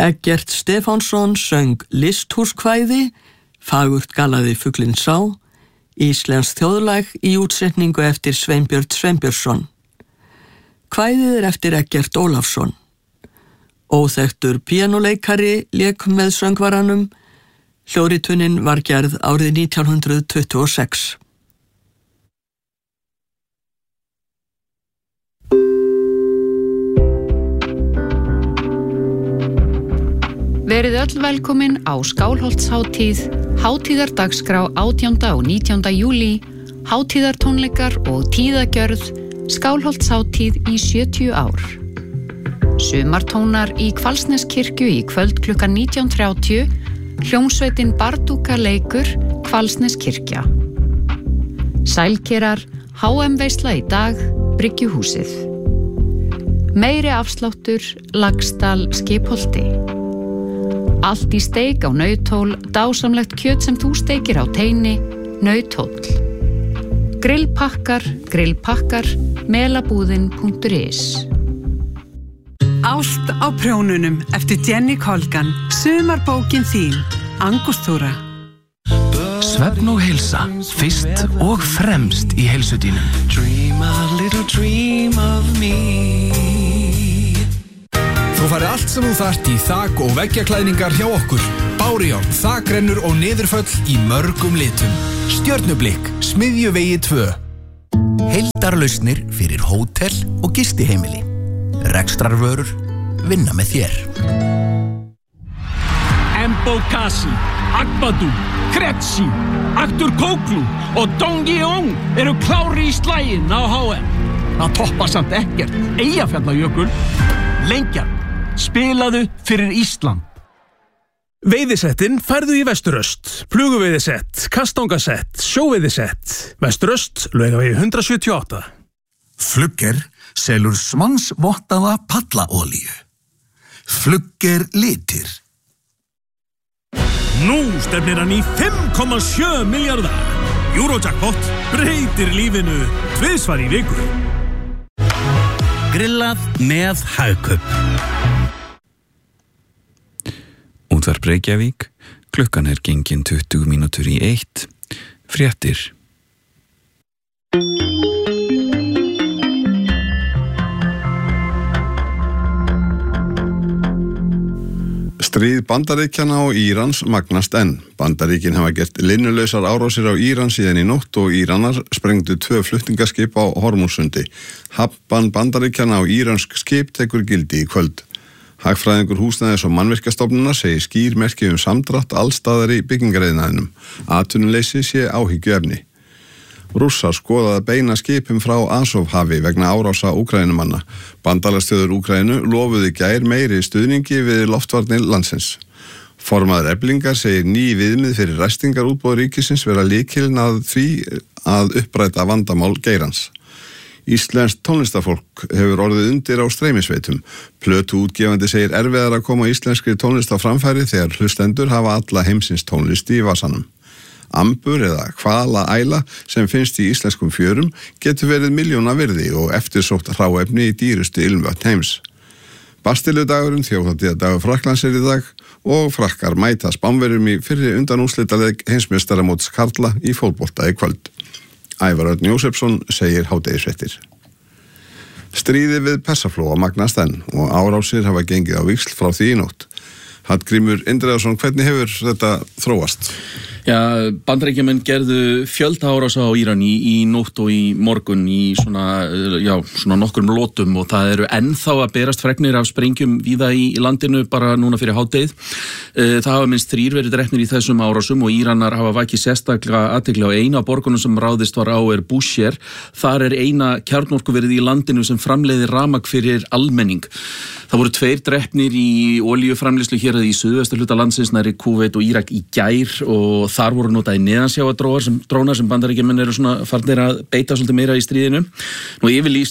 Eggert Stefánsson söng listhúskvæði, fagurt galaði fuglinn sá, íslenskt þjóðlag í útsetningu eftir Sveinbjörn Sveinbjörnsson. Kvæðið eftir Eggert Ólafsson. Óþekktur píanóleikari lék með söngvaranum. Hljóðritunin var gerð árið 1926. Verið öll velkomin á Skálholtshátíð, hátíðardagskrá 18. og 19. júlí, hátíðartónleikar og tíðagjörð, Skálholtshátíð í 70 ár. Sumartónar í Hvalsneskirkju í kvöld klukkan 19:30, hljómsveitin Bardúka leikur, Hvalsneskirkja. Sælkerar, HM-veisla í dag, Bryggjuhúsið. Meiri afsláttur, Laxdal, Skipholti. Allt í steik á nauthól, dásamlegt kjöt sem þú steikir á teini, Nauthóll. Grillpakkar, melabúðin.is. Ást á prjónunum eftir Jenny Colgan, sumarbókin þín, Angústúra. Svefn og heilsa, fyrst og fremst í heilsudínum. Dream a little dream of me. Þú farið allt sem þú þarft í þak- og veggjaklæðningar hjá okkur. Bárujárn, þakrennur og niðurföll í mörgum litum. Stjörnublikk, Smiðjuvegi 2. Heildarlausnir fyrir hótel og gistiheimili. Rekstrarvörur vinna með þér. Embokasi, Agbadú, Kretsi, Aktur Kóklu og Dongyeong eru klári í slaginn á HM. Það toppar samt ekkert Eyjafjallajökul. Lengjan, spilaðu fyrir Ísland. Veiðisettin færðu í Vesturöst. Fluguveiðisett, kastangasett, sjóveiðisett. Vesturöst, Laugavegi 178. Flugger selur svansvottaða pallaolíu. Flugger litir. Nú stefnir hann í 5,7 milljarða. Eurojackpot breytir lífinu tvisvar í viku. Grillað með Hagkaup. Útvarp Reykjavík, klukkan gengin 20 mínútur í 1, fréttir. Stríð Bandaríkjanna og Írans magnast enn. Bandaríkin hafa gert linnulausar árásir á Íran síðan í nótt og Íranar sprengdu 2 flutningaskip á Hormússundi. Hafnbann Bandaríkjanna á íransk skip tekur gildi í kvöld. Hagfræðingur Húsnæðis- og mannvirkjastofnunar segir skýr merki samdrátt allstaðar í byggingariðnaðinum. Atvinnuleysi sé áhyggjuefni. Rússar skoðaði að beina skipum frá Azovhafi vegna árása Úkraínumanna. Bandalagsþjóðir Úkraínu lofuðu í gær meiri stuðningi við loftvarnir landsins. Formaður Eflingar segir ný viðmið fyrir ræstingarútboð ríkisins vera lykilinn að því að uppræta vandamál geirans. Íslenskt tónlistafólk hefur orðið undir á streymisveitum. Plötuútgefandi segir erfiðar að koma íslenskri tónlist á framfæri þegar hlustendur hafa alla heimsins tónlist í vasanum. Ambur eða hvalaæla sem finnst í íslenskum fjörum getur verið milljóna virði og eftirsótt hráefni í dýrustu ilmvötn heims. Bastiludagurinn, þjóðhátíðardagur Frakklands í dag og frakkar mæta Spánverjum í fyrri undanúrslitaleik heimsmeistaramóts karla í fótbolta í kvöld. Ævar Örn Jósefsson segir hádegisfréttir. Stríðið við Persaflóa magnast enn og árásir hafa gengið á víxl frá því í nótt. Hallgrímur Indriðason, hvernig hefur þetta þróast? Já, Bandaríkjamenn gerðu fjöldaárása á Íran í nótt og í morgun í svona nokkrum lotum og það eru ennþá að berast fregnir af sprengjum víða í landinu bara núna fyrir hádegið. Það hafa minnst 3 verið drepnir í þessum árásum og Íranar hafa vakið sérstaklega athygli á eina borgunum sem ráðist var á Bushehr. Þar eina kjarnorkuverið í landinu sem framleiðir rafmagn fyrir almenning. Það voru 2 drepnir í olíuframleiðslu hér í suðvesturhluta landsins nærri Kúveit og Írak í gær og þar voru notaði neðansjáadrónar sem Bandaríkjamenn eru svona farnir að beita svolítið meira í stríðinu. Nú yfirlýst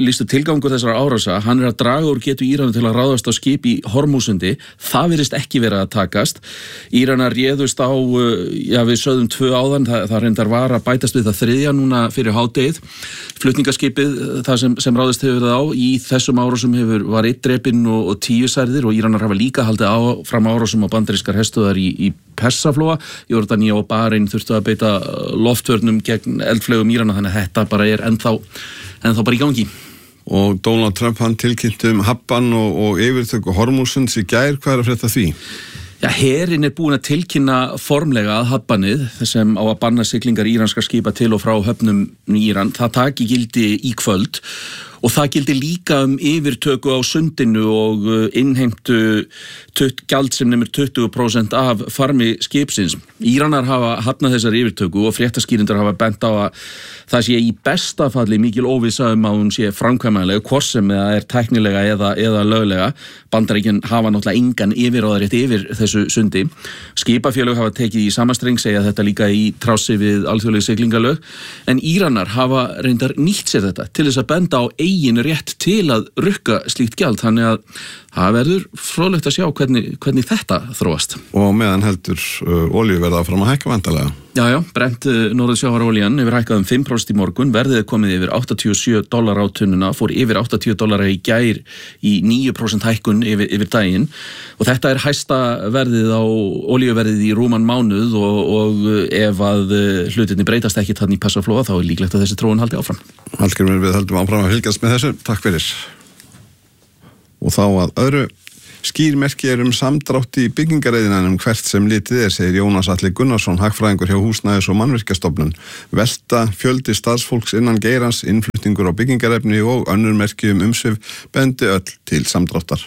lýstu tilgangur þessara árása, hann að draga úr getu Írana til að ráðast á skip í Hormúsundi. Það virðist ekki vera að takast. Íranar réðust á, við sögðum 2 áðan, það reyndar var að bætast við það 3. núna fyrir hádegið. Flutningaskipið, það sem ráðist hefur það á, í þessum árásum var 1 drepinn og 10 særðir og Íranar hafa líka haldið fram árásum á bandarískar herstöðvar í Persaflóa. Jordani og Bahrein þurftu að beita loftvörnum gegn eldflaugum Írana, þannig að þetta bara ennþá bara í gangi. Og Donald Trump hann tilkynnti hafban og yfirtöku Hormúsunds í gær, hvað að frétta því? Herinn búin að tilkynna formlega að hafbanið, sem á að banna siglingar íranskra skipa til og frá höfnum Íran, það taki gildi í kvöld. Og það gildi líka yfirtöku á sundinu og innheimtu gjald sem nemur 20% af farmi skipsins. Íranar hafa hafnað þessar yfirtöku og fréttaskýrendur hafa bent á að það sé í besta falli mikil óvissa að hún sé framkvæmanlega, hvort sem það er tæknilega eða löglega. Bandaríkin hafa náttúrulega engan yfirráðarétt yfir þessu sundi. Skipafélög hafa tekið í samastreng, segja þetta líka í trássi við alþjóðleg siglingalög, en Íranar hafa reyndar nýtt sér þetta til þess að benda á eigin rétt til að rukka slíkt gjald, þannig að það verður fróðlegt að sjá hvernig þetta þróast. Og meðan heldur olíuverð áfram að hækka vantarlega? Já, Brent Norðursjávarolían hefur hækkað 5% í morgun, verðið komið yfir $87 á tunnuna, fór yfir $80 í gær í 9% hækkun yfir daginn og þetta er hæsta verðið á olíuverðið í rúman mánuð og ef að hlutinni breytast ekki þannig í Persaflóa þá er líklegt að þessi þróun haldi áfram. Hallgrímur, við höldum áfram að fylgjast með þessu. Takk fyrir. Og þá að öðru, skýrmerki samdrátt í byggingareiðinanum hvert sem litið segir Jónas Atli Gunnarsson, hagfræðingur hjá Húsnæðis- og mannvirkjastofnun. Velta, fjöldi starfsfólks innan geirans, innflutningur á byggingarefni og önnur merki umsvif bendi öll til samdráttar.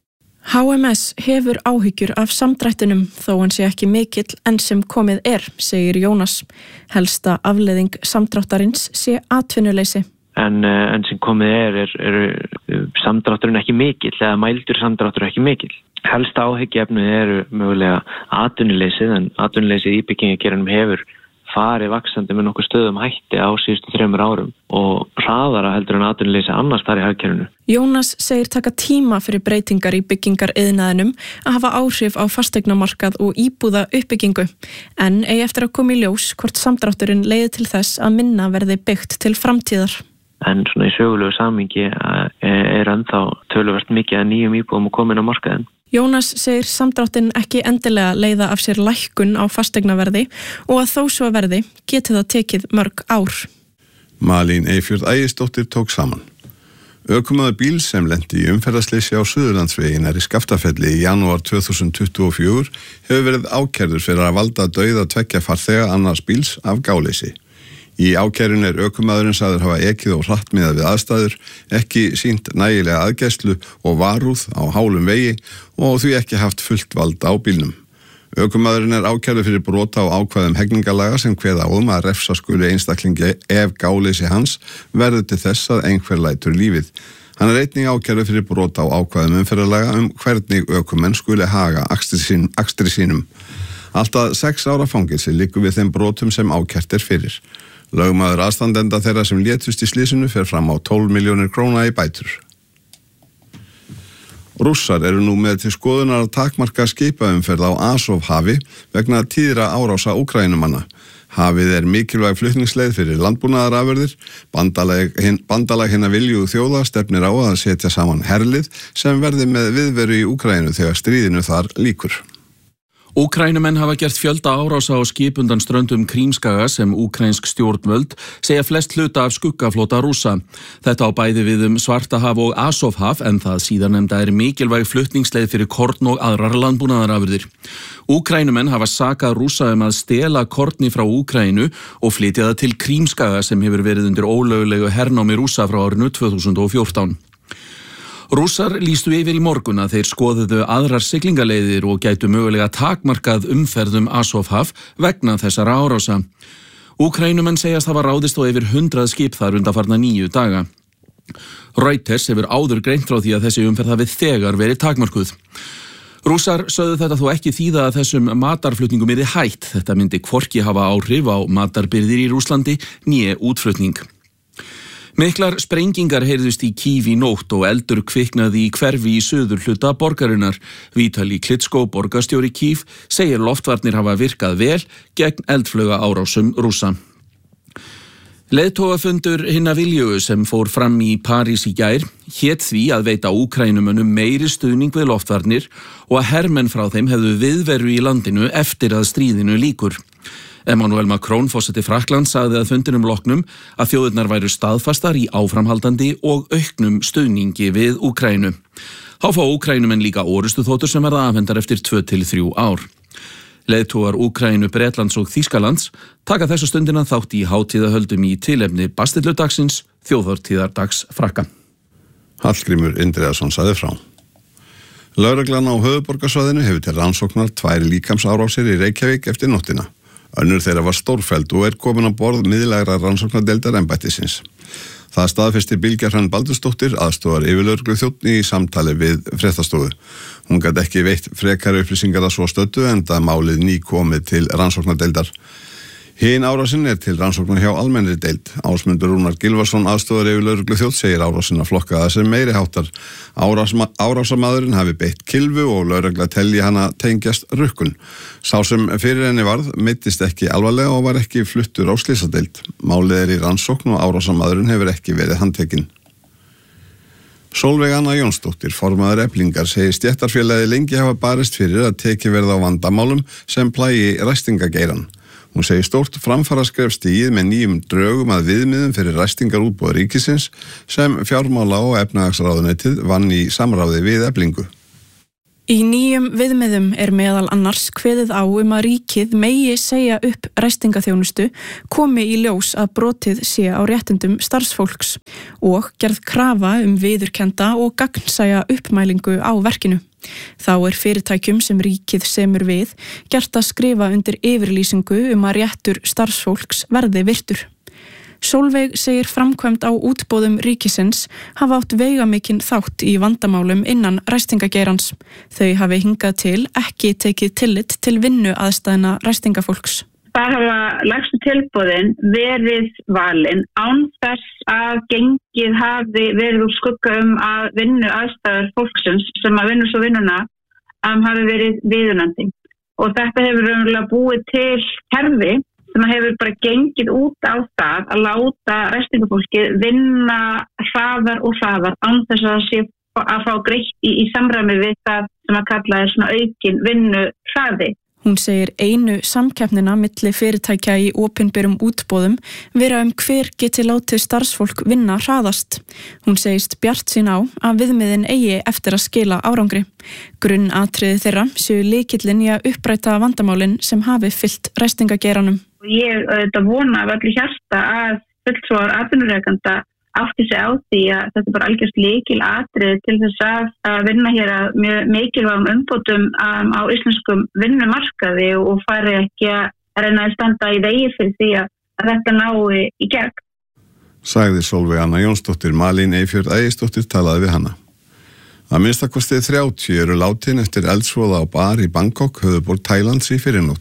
HMS hefur áhyggjur af samdrættinum þó hann sé ekki mikill en sem komið segir Jónas. Helsta afleiðing samdráttarins sé atvinnuleysi. En sem komið samdrátturinn ekki mikill eða mældur samdráttur ekki mikill. Helsta áhyggjuefnið mögulega atvinnuleysið, en atvinnuleysið í byggingageiranum hefur farið vaxandi með nokkuð stöðum hætti á síðustu 3 árum og hraðara heldur en atvinnuleysi annars þar í hagkerfinu. Jónas segir taka tíma fyrir breytingar í byggingariðnaðinum að hafa áhrif á fasteignamarkað og íbúða uppbyggingu, en eigi eftir að koma í ljós hvort samdrátturinn leiði til þess að minna verði byggt til framtíðar. En svona í sögulegu samhengi ennþá töluvert mikið að nýjum íbúðum að koma inn á markaðinn. Jónas segir samdráttinn ekki endilega leiða af sér lækkun á fasteignaverði og að þó svo verði geti það tekið mörg ár. Malín Eyfjörð Ægisdóttir tók saman. Ökumaður bíls sem lenti í umferðarsleysi á Suðurlandsveginn í Skaftafelli í janúar 2024 hefur verið ákærður fyrir að valda dauða 2 farþega annars bíls af gáleysi. Í ákærun ökumaðurinn sagður hafa ekið og hratt miðað við aðstæður, ekki sýnt nægilega aðgæslu og varúð á hálum vegi og því ekki haft fullt vald á bílnum. Ökumaðurinn ákærður fyrir brota á ákvæðum hegningarlaga sem kveða á að refsa skuli einstaklingi ef gáleysi hans verður til þess að einhver lætur lífið. Hann einnig ákærður fyrir brota á ákvæðum umferðarlaga hvernig ökumenn skuli haga akstri sínum. Allt að 6 ára fangelsi liggur við þeim brotum sem ákært fyrir. Lögmaður aðstandenda þeirra sem létust í slysinu fer fram á 12 milljónir króna í bætur. Rússar nú með til skoðunar að takmarka skipaumferð á Azov-hafi vegna tíðra árása Úkraínumanna. Hafið mikilvæg flutningsleið fyrir landbúnaðarafurðir. Bandalag hinna viljugu þjóða stefnir á að setja saman herlið sem verði með viðveru í Úkraínu þegar stríðinu þar lýkur. Úkraínumenn hafa gert fjölda árása á skip undan ströndum Krímskaga sem úkraínsk stjórnvöld segja flest hluta af skuggaflota Rússa. Þetta á bæði við Svartahaf og Azovhaf en það síðarnefnda mikilvæg flutningsleið fyrir korn og aðrar landbúnaðarafurðir. Úkraínumenn hafa sakað Rússa að stela korni frá Úkraínu og flytja það til Krímskaga sem hefur verið undir ólöglegu hernámi Rússa frá árinu 2014. Rússar lýstu yfir í morgun að þeir skoðuðu aðrar siglingaleiðir og gætu mögulega takmarkað umferðum Azovhaf vegna þessara árása. Úkraínumenn segjast hafa ráðist á yfir 100 skip þar undanfarna 9 daga. Reuters hefur áður greint frá því að þessi umferð hafi þegar verið takmarkuð. Rússar sögðu þetta þó ekki þýða að þessum matarflutningum yrði hætt. Þetta myndi hvorki hafa áhrif á matarbirgðir í Rússlandi né útflutning. Miklar sprengingar heyrðust í Kív í nótt og eldur kviknaði í hverfi í suður hluta borgarinnar. Vítali Klitschko, borgarstjóri Kív, segir loftvarnir hafa virkað vel gegn eldflauga árásum Rússa. Leiðtogafundur hinna viljugu sem fór fram í París í gær hét því að veita Úkrænumönnum meiri stuðning við loftvarnir og að hermenn frá þeim hefðu viðveru í landinu eftir að stríðinu lýkur. Emmanuel Macron, forseti Frakklands, sagði að fundinum loknum að þjóðirnar væru staðfastar í áframhaldandi og auknum stuðningi við Úkrænu. Þá fá Úkrænumenn líka orustuþotur sem verða afhendar eftir 2 til 3 ár. Leiðtogar Úkrænu, Bretlands og Þýskalands taka þessa stundina þátt í hátíðahöldum í tilefni Bastilludagsins, þjóðhátíðardags Frakka. Hallgrímur Indriðason sagði frá. Lögreglan á höfuðborgarsvæðinu hefur til rannsóknar 2 líkamsárásir í Reykjavík eftir nóttina. Önnur þeirra var stórfelld og komin á borð miðlægra rannsóknardeildar embættisins. Það staðfesti Bylgja Hrönn Baldursdóttir, aðstofar yfirlögregluþjónn í samtali við fréttastofu. Hún gat ekki veitt frekari upplýsingar að svo stöddu enda málið nýkomið til rannsóknardeildar. Hin árásin til rannsóknar hjá almennri deild. Ásmundur Rúnar Gylfason, aðstofar yfirlögregluþjónn, segir árásina flokkaða sem meiri háttar. Árásamaðurinn hafi beitt kylfu og lögregla telji hana tengjast rukkun. Sá sem fyrir henni varð meiddist ekki alvarlega og var ekki fluttur á slysadeild. Málið í rannsókn og árásamaðurinn hefur ekki verið handtekinn. Sólveig Anna Jónsdóttir, formaður Eflingar, segir stéttarfélagið lengi hafa barist fyrir að tekið verða á vandamálum sem plagi ræstingageirann. Hún segir stórt framfaraskref stigið með nýjum drögum að viðmiðum fyrir ræstingarútboð ríkisins sem fjármála- og efnahagsráðuneytið vann í samráði við Eflingu. Í nýjum viðmiðum meðal annars kveðið á að ríkið megi segja upp ræstingaþjónustu komi í ljós að brotið sé á réttindum starfsfólks og gerð krafa viðurkennda og gagnsæja uppmælingu á verkinu. Þá fyrirtækjum sem ríkið semur við gert að skrifa undir yfirlýsingu að réttur starfsfólks verði virtur. Sólveig segir framkvæmd á útboðum ríkisins hafa átt veigamikinn þátt í vandamálum innan ræstingageirans. Þau hafi hingað til ekki tekið tillit til vinnuaðstæðna ræstingafólks. Það hafa lægstu tilboðin verið valin án þess að gengið hafi verið úr skugga að vinnuaðstæður fólksins sem að vinnur svo vinnuna hafi verið viðunandi. Og þetta hefur raunverulega búið til kerfi sem hefur bara gengið út á það að láta ræstingafólki vinna hraðar og hraðar án þess að sé að fá greitt í samræmi við það sem að kalla svona aukin vinnu hraði. Hún segir einu samkeppnina milli fyrirtækja í opinberum útboðum vera hver geti látið starfsfólk vinna hraðast. Hún segist bjartsýn á að viðmiðin eigi eftir að skila árangri. Grunnatriði þeirra séu lykillinn í að uppræta vandamálin sem hafi fylgt ræstingageiranum. Ég vona af öllu hjarta að fulltrúar atvinnurekanda átti sig á því að þetta bara algjört lykilatriði til þess að vinna hér að mjög mikilvægum umbótum á íslenskum vinnumarkaði og fari ekki að reyna að standa í vegi fyrir því að þetta nái í gegn. Sagði Sólveig Anna Jónsdóttir. Malín Eyfjörð Ægisdóttir talaði við hana. Að minnstakosti 30 látin eftir eldsvoða á bar í Bangkok, höfuðborg Tælands í fyrrinótt.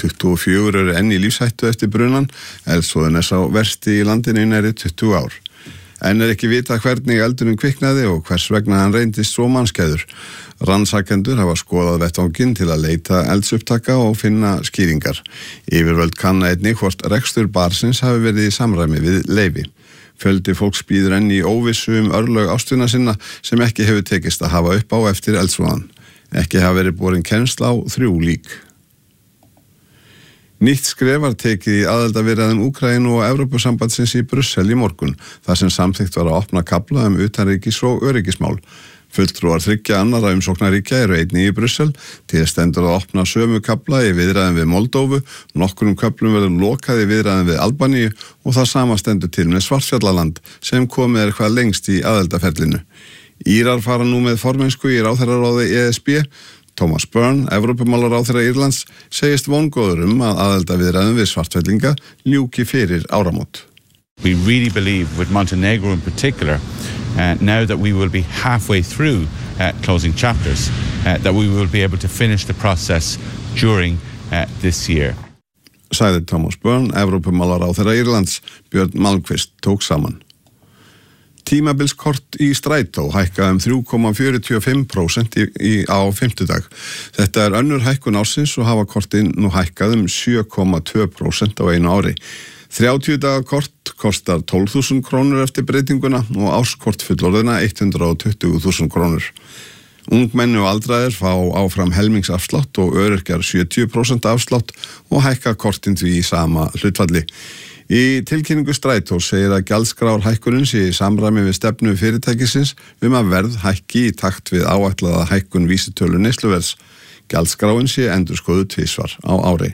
24 enn í lífshættu eftir brunan. Eldsvoðin sá versti í landinu í nærri 20 ár. Enn ekki vitað hvernig eldurinn kviknaði og hvers vegna hann reyndist svo mannskæður. Rannsakendur hafa skoðað vettvanginn til að leita eldsupptaka og finna skýringar. Yfirvöld kanna einnig hvort rekstur barsins hafi verið í samræmi við leyfi. Fjöldi fólks bíður enn í óvissu örlög ástvina sinna sem ekki hefur tekist að hafa upp á eftir eldsvoðan. Ekki hafa verið borin kennsl á 3 lík. Nýtt skref var tekið í aðildarviðræðum Úkraínu og Evrópusambandsins í Brussel í morgun, þar sem samþykkt var að opna kafla utanríkis- og öryggismál. Fulltrúar 3 annarra umsóknarríkja eru einnig í Brussel, til stendur að opna sömu kafla í viðræðum við Moldóvu, nokkrum köflum verður lokað í viðræðum við Albaníu og það sama stendur til með Svartfjallaland sem komið hvað lengst í aðildarferlinu. Írar fara nú með formennsku í ráðherraráði ESB. Thomas Byrne, Evrópumálaráðherra Írlands, segist vongóður að aðildarviðræðum við Svartfellinga ljúki fyrir áramót. We really believe with Montenegro in particular, now that we will be halfway through closing chapters, that we will be able to finish the process during this year. Sagði Thomas Byrne, Evrópumálaráðherra Írlands. Björn Malmqvist tók saman. Tímabilskort í strætó hækka 3,45% á fimmtudag. Þetta önnur hækkun ársins og hafa kortin nú hækkað 7,2% á einu ári. 30 daga kort kostar 12.000 krónur eftir breytinguna og árskort fullorðina 120.000 krónur. Ungmenni og aldraðir fá áfram helmingsafslátt og öryrkjar 70% afslátt og hækka kortin því í sama hlutfalli. Í tilkynningu strætó segir að gjaldskrár hækkunin sé í samræmi við stefnu fyrirtækisins að verð hækki í takt við áætlaða hækkun vísitölu neysluverðs. Gjaldskráin sé endurskoðuð tvisvar á ári.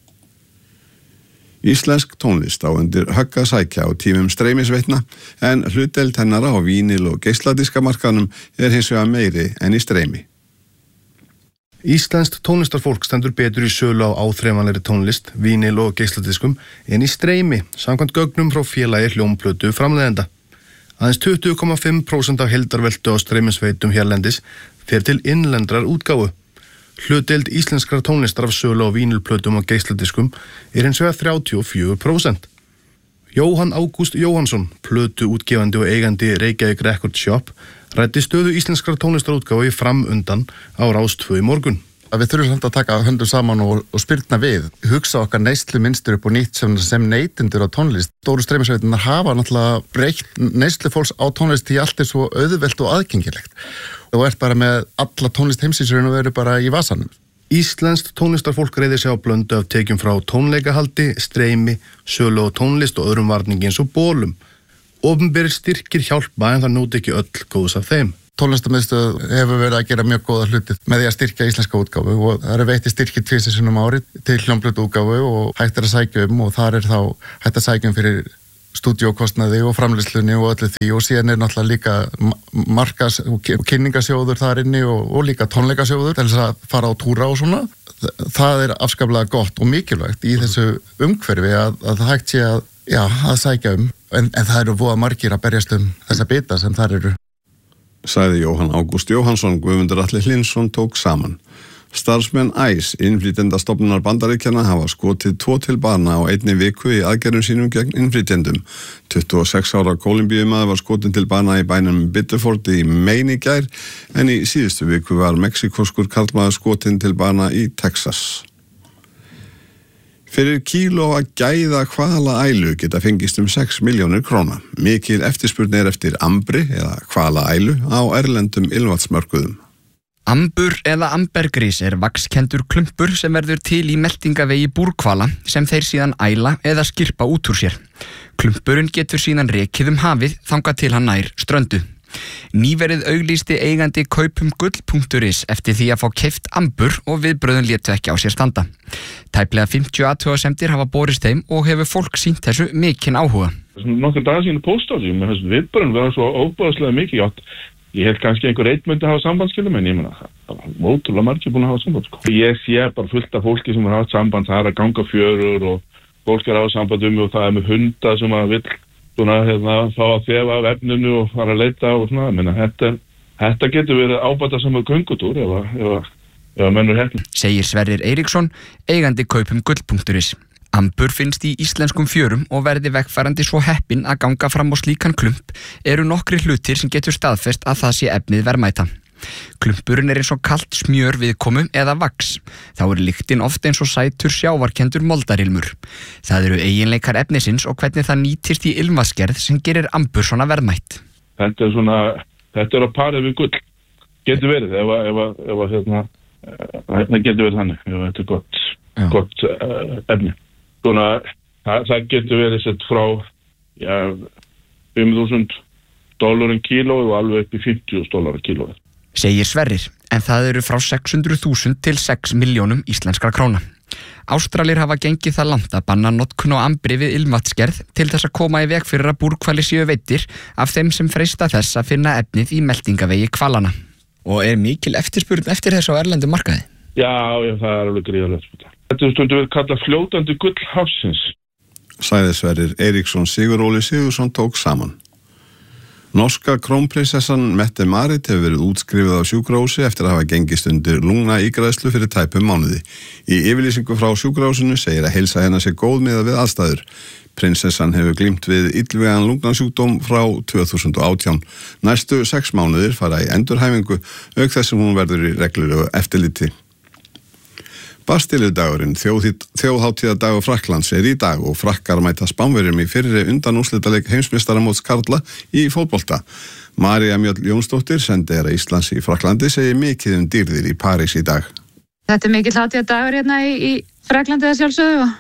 Íslensk tónlist á undir högg að sækja á tímum streymisveitna en hlutdeild hennar á vínil- og geisladiskamarkaðnum hins vegar meiri en í streymi. Íslenskt tónlistarfólk stendur betur í sölu á áþreifanlegri tónlist, vínil- og geisladiskum en í streymi, samkvæmt gögnum frá félagi hljómplötu framleiðenda. Aðeins 20,5% af heildarveltu á streymisveitum hérlendis fer til innlendrar útgáfu. Hlutdeild íslenskrar tónlistar af sölu á vínilplötum og geisladiskum hins vegar 34%. Jóhann Ágúst Jóhannsson, plötu útgefandi og eigandi Reykjavík Record Shop, ræddi stöðu íslenskrar tónlistarútgáfu í Framundan á Rás 2 í morgun. Við þurfum samt að taka höndum saman og spyrna við, hugsa okkar neyslu mynstur upp og nýtt sem neytendur á tónlist. Stóru streymisveitunar hafa náttúrulega breytt neyslu fólks á tónlist því allt svo auðvelt og aðgengilegt. Þú ert bara með alla tónlist heimsins og veru bara í vasanum. Íslenskt tónlistarfólk reiðir sig á blöndu af tekjum frá tónleikahaldi, streymi, sölu og tónlist og öðrum varningi eins og bólum. Opinberir styrkir hjálpa en það nóti ekki öll góðs af þeim. Tónlistarmiðstöð hefur verið að gera mjög góða hluti með því að styrkja íslenska útgáfu og það veitti styrkir 2 sinnum á ári til hljómplötu útgáfu og hægt að sækja og þar þá hægt að sækja fyrir stúdíókostnaði og framleiðslunni og öllu því og síðan náttúrulega líka markas- og kynningasjóður þar inni og líka tónleikasjóður til þess að fara á túra og svona. Það afskaplega gott og mikilvægt í þessu umhverfi að það hægt sé að sækja en það eru voða margir að berjast þessa bita sem þar eru. Sagði Jóhann Ágúst Jóhannsson, Guðmundur Atli Hlynsson tók saman. Starfsmenn ICE, innflytjendastofnunar Bandaríkjanna, hafa skotið 2 til bana á einni viku í aðgerðum sínum gegn innflytjendum. 26 ára kólumbíumaður var skotin til bana í bænum Biddeford í Maine í gær, en í síðustu viku var mexikoskur karlmaður skotin til bana í Texas. Fyrir kíló að gæða hvalaælu geta fengist 6 milljónir króna. Mikil eftirspurn eftir ambri eða hvalaælu á erlendum ylvatsmörkuðum. Ambur eða ambergrís vaxkendur klumpur sem verður til í meltingavegi búrhvala sem þeir síðan æla eða skirpa út úr sér. Klumpurinn getur síðan rekið hafið þangað til hann nær ströndu. Nýverið auglýsti eigandi kaupumgull.is eftir því að fá keypt ambur og viðbröðin létu ekki á sér standa. Tæplega 50 athugasemdir hafa borist þeim og hefur fólk sýnt þessu mikinn áhuga. Nokkur dagar síðan post á því, með þessu viðbröðin verða svo óbúðslega mikið átt. Ég held kannski einhver einn myndi hafa sambandskilum en ég meina það var ótrúlega margir búin að hafa samband. Ég sé bara fullt af fólki sem har haft samband, það að ganga fjörur og fólk að hafa samband og það með hunda sem að vill fá að þefa af efninu og fara að leita og svona, menna þetta getur verið ábæta saman göngutúr ef mennur heppni. Segir Sverrir Eiríksson, eigandi kaupumgull.is. Ambur finnst í íslenskum fjörum og verði vegfarandi svo heppinn að ganga fram á slíkan klump eru nokkri hlutir sem getur staðfest að það sé efnið verðmæta. Klumpurinn eins og kalt smjör viðkomu eða vax. Þá lyktin oft eins og sætur sjávarkendur moldarilmur. Það eru eiginleikar efnisins og hvernig það nýtist í ilmvatnsgerð sem gerir ambur svona verðmætt. Þetta að parið við gull. Getur verið það getur verið þannig ef þetta gott efni. Svona, það getur verið sett frá $5,000 kíló og alveg upp í $50,000 kíló. Segir Sverrir, en það eru frá 600.000 til 6 milljónum íslenskra króna. Ástralir hafa gengið það langt að banna notkun á ambri við ilmvatnsgerð til þess að koma í veg fyrir að búrhvali séu veiddir af þeim sem freista þess að finna efnið í meltingavegi hvalana. Og mikil eftirspurn eftir þessu á erlendu markaði? Já, það alveg gríðarlegt. Þetta stundu verið kallað fljótandi gull hafsins. Sagði Sverrir Eiríksson. Sigur Óli Sigursson tók saman. Norska krónprinsessan Mette-Marit hefur verið útskrifið á sjúkrahúsi eftir að hafa gengist undir lungnaígræðslu fyrir tæpum mánuði. Í yfirlýsingu frá sjúkrahúsinu segir að heilsa hennar sé góð miðað við aðstæður. Prinsessan hefur glímt við illvegan lungnasjúkdóm frá 2018. Næstu 6 mánuðir fara í endurhæfingu auk þess sem hún verður í reglulegu eftirliti. Bastíludagurinn, þjóðhátíðardagur Frakklands, í dag og Frakkar mæta Spánverjum í fyrri undanúrslitaleik heimsmeistaramóts karla í fótbolta. María Mjöll Jónsdóttir, sendiherra Íslands í Frakklandi, segir mikið dýrðir í París í dag. Þetta mikill hátíðardagur hérna í Frakklandi að sjálfsögðu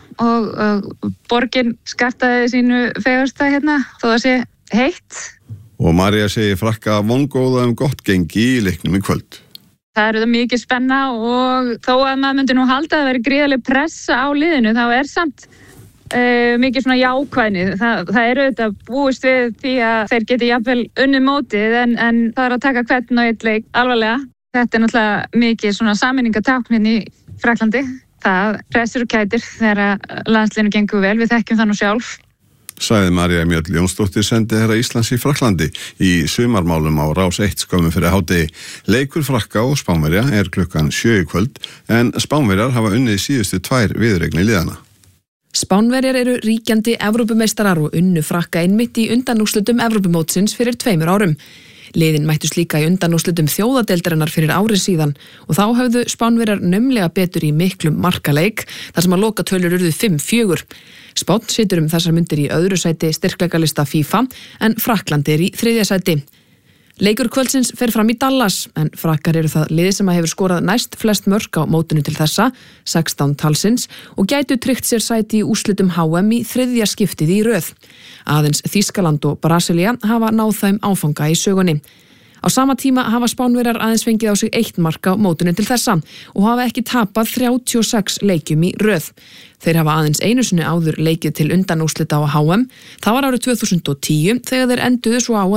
og borgin skartaði sínu fegursta hérna þó það sé heitt. Og María segir Frakka vongóða gott gengi í leiknum í kvöld. Það eru mikið spenna og þó að maður myndi nú halda að vera gríðarleg pressa á liðinu þá samt mikið svona jákvæðni. Það eru auðvitað búist við því að þeir geti jafnvel unnið mótið en það að taka hvern og einn leik alvarlega. Þetta náttúrulega mikið svona sameiningatáknin í Frakklandi. Það pressur og kætir þegar landsliðinu gengur vel, við þekkjum það nú sjálf. Sagði María Mjöll Jónsdóttir, sendiherra Íslands í Frakklandi í sumarmálum á Rás 1 skömmu fyrir hádegi. Leikur Frakka og Spánverja klukkan 7 í kvöld en Spánverjar hafa unnið síðustu 2 viðureigni liðana. Spánverjar eru ríkjandi Evrópumeistarar og unnu Frakka einmitt í undanúrslitum Evrópumótsins fyrir 2 árum. Liðin mættust líka í undanúrslitum þjóðadeildarinnar fyrir ári síðan og þá höfðu Spánverjar naumlega betur í miklum markaleik þar sem að lokatölur urðu 5-4. Spánn situr þessar mundir í öðru sæti styrkleikalista FIFA en Frakkland í 3. sæti. Leikur kvöldsins fer fram í Dallas en Frakkar eru það liðið sem hefur skorað næst flest mörk á mótinu til þessa, 16 talsins, og gætu tryggt sér sæti í úrslitum HM í 3. skiptið í röð. Aðeins Þýskaland og Brasilía hafa náð þeim áfanga í sögunni. Á sama tíma hafa Spánverjar aðeins fengið á sig 1 mark á mótinu til þessa og hafa ekki tapað 36 leikjum í röð. Þeir hafa aðeins einu sinni áður leikið til undanúrslita á HM. Það var árið 2010 þegar þeir enduðu svo á